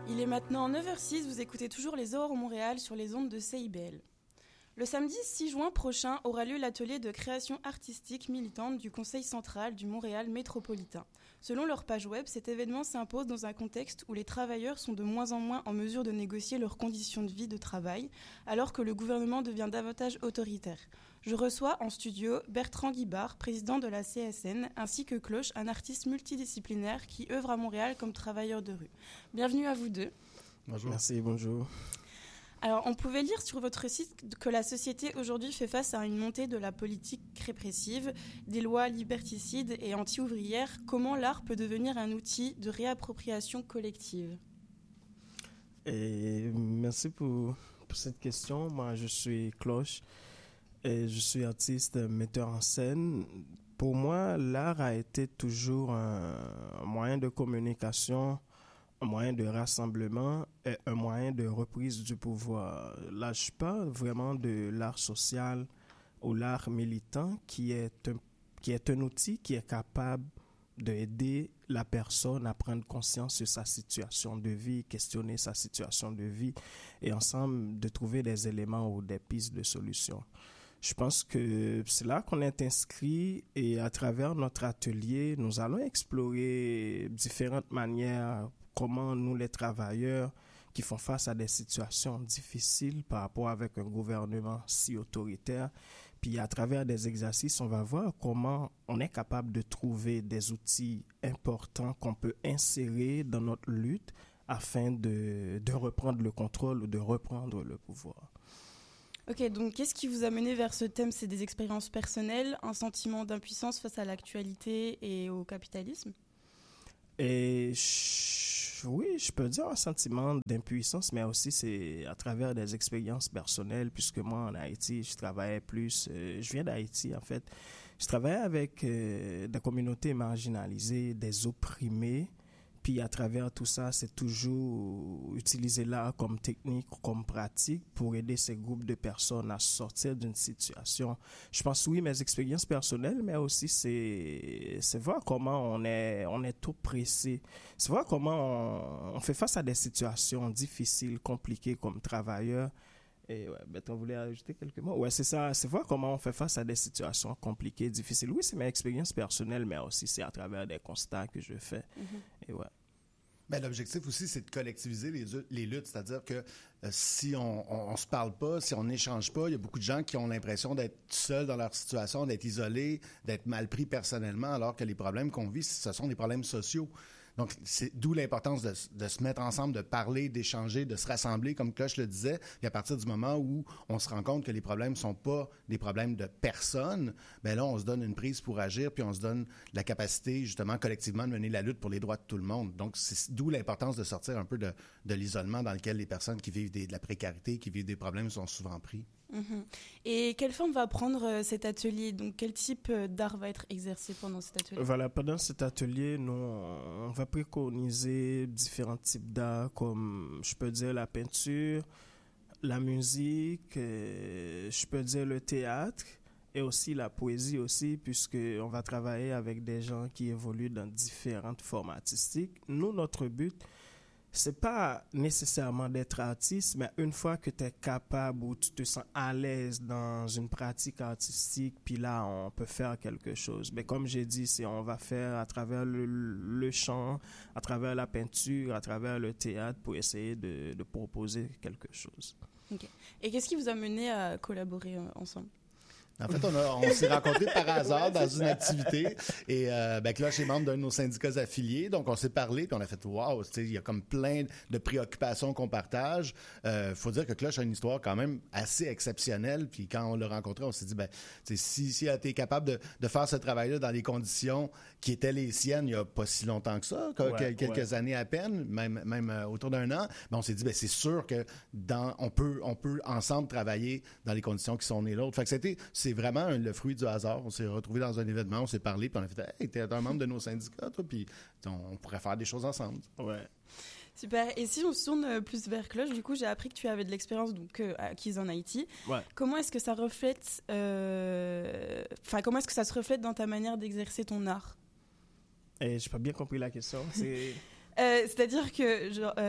Il est maintenant 9h06, vous écoutez toujours les Aurores Montréal sur les ondes de CIBL. Le samedi 6 juin prochain aura lieu l'atelier de création artistique militante du Conseil central du Montréal métropolitain. Selon leur page web, cet événement s'impose dans un contexte où les travailleurs sont de moins en moins en mesure de négocier leurs conditions de vie de travail, alors que le gouvernement devient davantage autoritaire. Je reçois en studio Bertrand Guibard, président de la CSN, ainsi que Cloche, un artiste multidisciplinaire qui œuvre à Montréal comme travailleur de rue. Bienvenue à vous deux. Bonjour. Merci, bonjour. Alors, on pouvait lire sur votre site que la société aujourd'hui fait face à une montée de la politique répressive, des lois liberticides et anti-ouvrières. Comment l'art peut devenir un outil de réappropriation collective ? Et merci pour cette question. Moi, je suis Cloche et je suis artiste, metteur en scène. Pour moi, l'art a été toujours un moyen de communication, un moyen de rassemblement et un moyen de reprise du pouvoir. Là, je parle vraiment de l'art social ou l'art militant qui est un outil qui est capable d'aider la personne à prendre conscience de sa situation de vie, questionner sa situation de vie et ensemble de trouver des éléments ou des pistes de solutions. Je pense que c'est là qu'on est inscrit et à travers notre atelier, nous allons explorer différentes manières comment nous, les travailleurs qui font face à des situations difficiles par rapport avec un gouvernement si autoritaire, puis à travers des exercices, on va voir comment on est capable de trouver des outils importants qu'on peut insérer dans notre lutte afin de reprendre le contrôle ou de reprendre le pouvoir. Ok, donc qu'est-ce qui vous a mené vers ce thème ? C'est des expériences personnelles, un sentiment d'impuissance face à l'actualité et au capitalisme ? Et oui, je peux dire un sentiment d'impuissance, mais aussi c'est à travers des expériences personnelles, puisque moi en Haïti, je travaillais plus, je viens d'Haïti en fait, je travaillais avec des communautés marginalisées, des opprimés, puis à travers tout ça, c'est toujours utiliser l'art comme technique, comme pratique pour aider ces groupes de personnes à sortir d'une situation. Je pense, oui, mes expériences personnelles, mais aussi c'est voir comment on est tout pressé. C'est voir comment on fait face à des situations difficiles, compliquées comme travailleur. Et ouais, Bertrand voulait ajouter quelques mots. Ouais, c'est ça. C'est voir comment on fait face à des situations compliquées, difficiles. Oui, c'est mes expériences personnelles, mais aussi c'est à travers des constats que je fais. Mm-hmm. Et ouais. Ben, l'objectif aussi, c'est de collectiviser les luttes. C'est-à-dire que si on se parle pas, si on n'échange pas, il y a beaucoup de gens qui ont l'impression d'être seuls dans leur situation, d'être isolés, d'être mal pris personnellement, alors que les problèmes qu'on vit, ce sont des problèmes sociaux. Donc, c'est d'où l'importance de se mettre ensemble, de parler, d'échanger, de se rassembler, comme Cloche le disait. Et à partir du moment où on se rend compte que les problèmes ne sont pas des problèmes de personne, bien là, on se donne une prise pour agir, puis on se donne la capacité, justement, collectivement, de mener la lutte pour les droits de tout le monde. Donc, c'est d'où l'importance de sortir un peu de l'isolement dans lequel les personnes qui vivent de la précarité, qui vivent des problèmes, sont souvent pris. Mmh. Et quelle forme va prendre cet atelier ? Donc, quel type d'art va être exercé pendant cet atelier ? Voilà, pendant cet atelier, nous, on va préconiser différents types d'art, comme je peux dire la peinture, la musique, je peux dire le théâtre et aussi la poésie aussi, puisqu'on va travailler avec des gens qui évoluent dans différentes formes artistiques. Nous, notre but, c'est pas nécessairement d'être artiste, mais une fois que tu es capable ou tu te sens à l'aise dans une pratique artistique, puis là, on peut faire quelque chose. Mais comme j'ai dit, on va faire à travers le chant, à travers la peinture, à travers le théâtre pour essayer de proposer quelque chose. Okay. Et qu'est-ce qui vous a mené à collaborer ensemble ? En fait, on s'est rencontrés par hasard dans une activité et Cloche est membre d'un de nos syndicats affiliés, donc on s'est parlé puis on a fait wow, il y a comme plein de préoccupations qu'on partage. Faut dire que Cloche a une histoire quand même assez exceptionnelle, puis quand on l'a rencontré, on s'est dit si elle était capable de faire ce travail-là dans les conditions qui étaient les siennes il y a pas si longtemps que ça, quelques années à peine, même autour d'un an, on s'est dit c'est sûr que on peut ensemble travailler dans les conditions qui sont les nôtres. Fait que c'est vraiment le fruit du hasard. On s'est retrouvés dans un événement, on s'est parlé, puis on a fait « Hey, t'es un membre de nos syndicats, toi, puis on pourrait faire des choses ensemble. » Ouais. Super. Et si on se tourne plus vers Cloche, du coup, j'ai appris que tu avais de l'expérience acquise en Haïti. Ouais. Comment est-ce que ça reflète... comment est-ce que ça se reflète dans ta manière d'exercer ton art ? Et j'ai pas bien compris la question. C'est-à-dire que,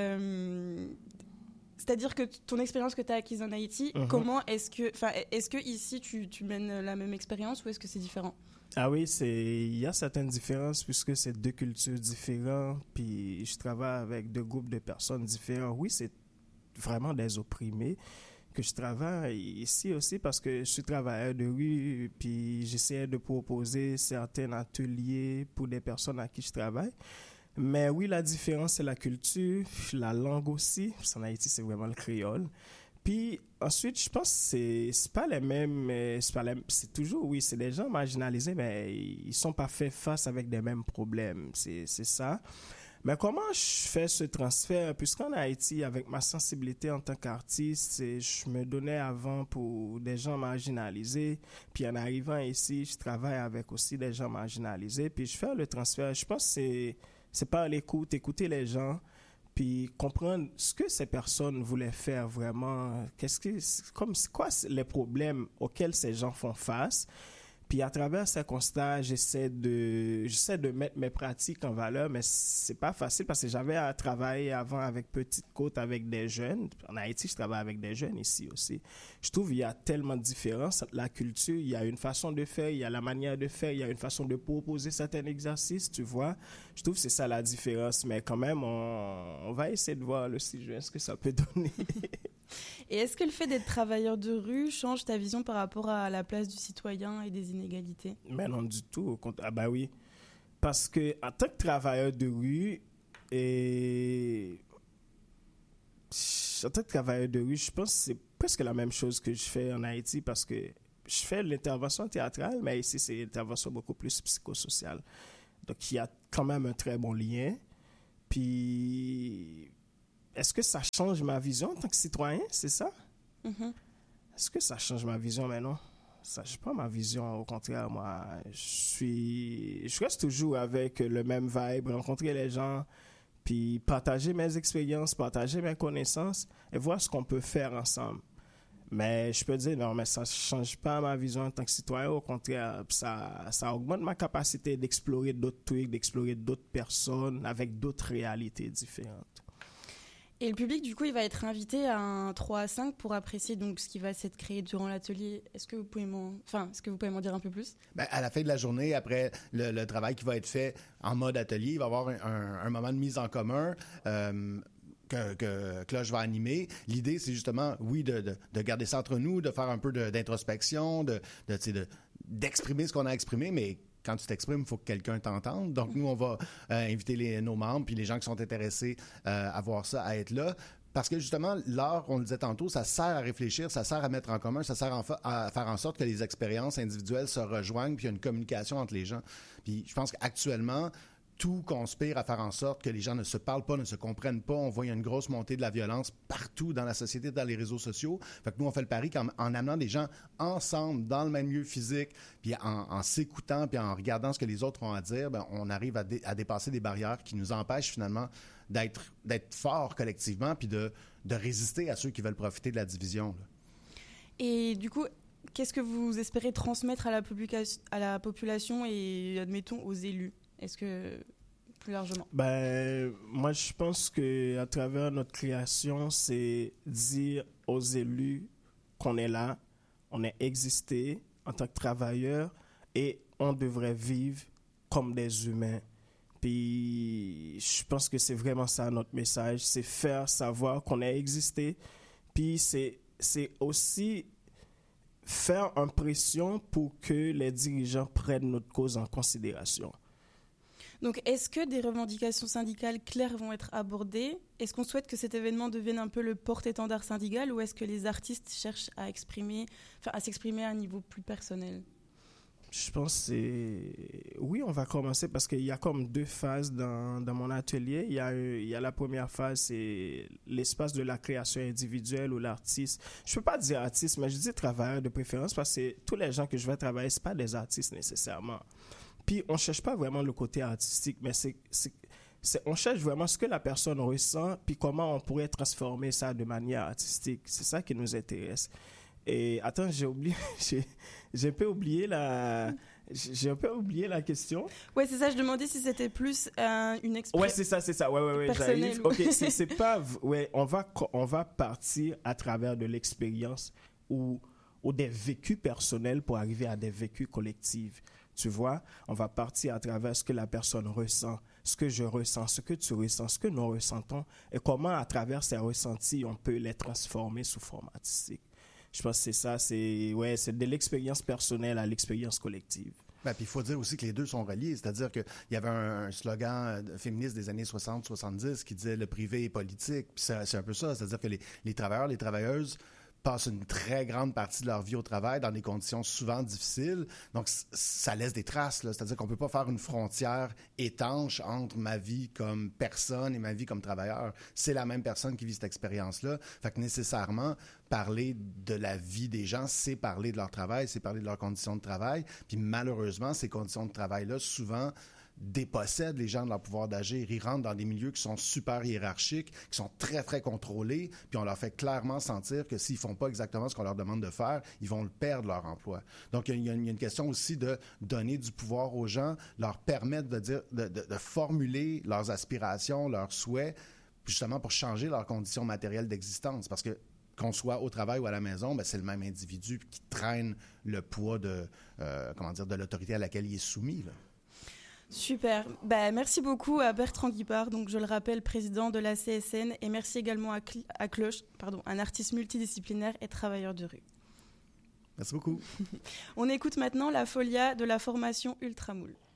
ton expérience que tu as acquise en Haïti, comment est-ce que ici tu mènes la même expérience ou est-ce que c'est différent? Ah oui, il y a certaines différences puisque c'est deux cultures différentes, puis je travaille avec deux groupes de personnes différents. Oui, c'est vraiment des opprimés que je travaille ici aussi parce que je suis travailleur de rue, puis j'essaie de proposer certains ateliers pour des personnes à qui je travaille. Mais oui, la différence, c'est la culture, la langue aussi. En Haïti, c'est vraiment le créole. Puis ensuite, je pense que c'est pas les mêmes, c'est toujours, oui, c'est des gens marginalisés, mais ils sont pas faits face avec des mêmes problèmes. C'est ça. Mais comment je fais ce transfert? Puisqu'en Haïti, avec ma sensibilité en tant qu'artiste, je me donnais avant pour des gens marginalisés. Puis en arrivant ici, je travaille avec aussi des gens marginalisés. Puis je fais le transfert. Je pense que c'est par l'écoute, écouter les gens, puis comprendre ce que ces personnes voulaient faire vraiment. C'est quoi les problèmes auxquels ces gens font face? Puis à travers ces constats, j'essaie de mettre mes pratiques en valeur, mais c'est pas facile parce que j'avais à travailler avant avec Petite Côte, avec des jeunes. En Haïti, je travaille avec des jeunes ici aussi. Je trouve qu'il y a tellement de différences. La culture, il y a une façon de faire, il y a la manière de faire, il y a une façon de proposer certains exercices, tu vois. Je trouve que c'est ça la différence, mais quand même, on va essayer de voir le 6 juin ce que ça peut donner. Et est-ce que le fait d'être travailleur de rue change ta vision par rapport à la place du citoyen et des inégalités? Mais non, du tout. Ah bah oui. Parce que en tant que travailleur de rue, je pense que c'est presque la même chose que je fais en Haïti parce que je fais l'intervention théâtrale, mais ici, c'est une intervention beaucoup plus psychosociale. Donc, il y a quand même un très bon lien. Puis, est-ce que ça change ma vision en tant que citoyen, c'est ça? Est-ce que ça change ma vision? Mais non, ça ne change pas ma vision. Au contraire, moi, je reste toujours avec le même vibe, rencontrer les gens, puis partager mes expériences, partager mes connaissances et voir ce qu'on peut faire ensemble. Mais je peux dire, non, mais ça ne change pas ma vision en tant que citoyen. Au contraire, ça augmente ma capacité d'explorer d'autres trucs, d'explorer d'autres personnes avec d'autres réalités différentes. Et le public, du coup, il va être invité à un 3 à 5 pour apprécier donc, ce qui va s'être créé durant l'atelier. Est-ce que vous pouvez m'en dire un peu plus? À la fin de la journée, après le travail qui va être fait en mode atelier, il va y avoir un moment de mise en commun que Cloche va animer. L'idée, c'est justement, oui, de garder ça entre nous, de faire un peu d'introspection, d'exprimer ce qu'on a exprimé, mais quand tu t'exprimes, il faut que quelqu'un t'entende. Donc, nous, on va inviter nos membres puis les gens qui sont intéressés à voir ça, à être là. Parce que, justement, l'art, on le disait tantôt, ça sert à réfléchir, ça sert à mettre en commun, ça sert à faire en sorte que les expériences individuelles se rejoignent puis il y a une communication entre les gens. Puis, je pense qu'actuellement, tout conspire à faire en sorte que les gens ne se parlent pas, ne se comprennent pas. On voit une grosse montée de la violence partout dans la société, dans les réseaux sociaux. Fait que nous, on fait le pari qu'en amenant des gens ensemble, dans le même lieu physique, puis en s'écoutant, puis en regardant ce que les autres ont à dire, on arrive à dépasser des barrières qui nous empêchent finalement d'être forts collectivement, puis de résister à ceux qui veulent profiter de la division, là. Et du coup, qu'est-ce que vous espérez transmettre à la population et, admettons, aux élus? Est-ce que, plus largement? Moi, je pense qu'à travers notre création, c'est dire aux élus qu'on est là, on est existé en tant que travailleurs et on devrait vivre comme des humains. Puis, je pense que c'est vraiment ça notre message, c'est faire savoir qu'on a existé. Puis, c'est aussi faire une pression pour que les dirigeants prennent notre cause en considération. Donc, est-ce que des revendications syndicales claires vont être abordées? Est-ce qu'on souhaite que cet événement devienne un peu le porte-étendard syndical ou est-ce que les artistes cherchent à s'exprimer à un niveau plus personnel? Je pense que oui, on va commencer parce qu'il y a comme deux phases dans mon atelier. Il y a la première phase, c'est l'espace de la création individuelle où l'artiste, je peux pas dire artiste, mais je dis travailleur de préférence parce que tous les gens que je vais travailler, c'est pas des artistes nécessairement. Puis, on ne cherche pas vraiment le côté artistique, mais on cherche vraiment ce que la personne ressent, puis comment on pourrait transformer ça de manière artistique. C'est ça qui nous intéresse. Et attends, j'ai un peu oublié J'ai un peu oublié la question. Ouais, c'est ça. Je demandais si c'était plus une expérience. Ouais, c'est ça. Ouais. Personnel. J'arrive. Ok, c'est pas. Ouais, on va partir à travers de l'expérience ou des vécus personnels pour arriver à des vécus collectifs. Tu vois, on va partir à travers ce que la personne ressent, ce que je ressens, ce que tu ressens, ce que nous ressentons et comment à travers ces ressentis, on peut les transformer sous forme artistique. Je pense que c'est ça, c'est de l'expérience personnelle à l'expérience collective. Ben, puis il faut dire aussi que les deux sont reliés, c'est-à-dire qu'il y avait un slogan féministe des années 60-70 qui disait « le privé est politique », puis c'est un peu ça, c'est-à-dire que les travailleurs, les travailleuses passent une très grande partie de leur vie au travail dans des conditions souvent difficiles. Donc, ça laisse des traces, là. C'est-à-dire qu'on ne peut pas faire une frontière étanche entre ma vie comme personne et ma vie comme travailleur. C'est la même personne qui vit cette expérience-là. Fait que nécessairement, parler de la vie des gens, c'est parler de leur travail, c'est parler de leurs conditions de travail. Puis malheureusement, ces conditions de travail-là, souvent, dépossèdent les gens de leur pouvoir d'agir. Ils rentrent dans des milieux qui sont super hiérarchiques, qui sont très, très contrôlés, puis on leur fait clairement sentir que s'ils font pas exactement ce qu'on leur demande de faire, ils vont perdre leur emploi. Donc, il y a une question aussi de donner du pouvoir aux gens, leur permettre de formuler leurs aspirations, leurs souhaits, justement pour changer leurs conditions matérielles d'existence. Parce que qu'on soit au travail ou à la maison, ben c'est le même individu qui traîne le poids de l'autorité à laquelle il est soumis, là. Super. Merci beaucoup à Bertrand Guipard, donc je le rappelle, président de la CSN, et merci également à Cloche, un artiste multidisciplinaire et travailleur de rue. Merci beaucoup. On écoute maintenant la Folia de la formation Ultramoule.